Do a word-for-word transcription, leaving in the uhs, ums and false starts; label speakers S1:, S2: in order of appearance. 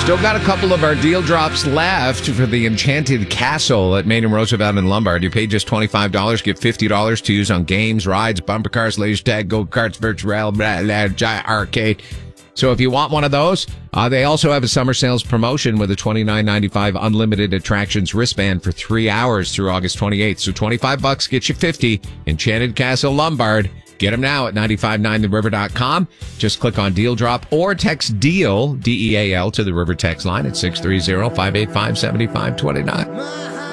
S1: Still got a couple of our deal drops left for the Enchanted Castle at Main and Roosevelt in Lombard. You pay just twenty-five dollars, get fifty dollars to use on games, rides, bumper cars, laser tag, go-karts, virtual blah, blah, giant arcade. So if you want one of those, uh, they also have a summer sales promotion with a twenty-nine ninety-five unlimited attractions wristband for three hours through August twenty-eighth. So twenty-five bucks gets you fifty. Enchanted Castle Lombard. Get them now at nine five nine the river dot com. Just click on Deal Drop or text DEAL, D E A L, to the River text line at six three zero, five eight five, seven five two nine.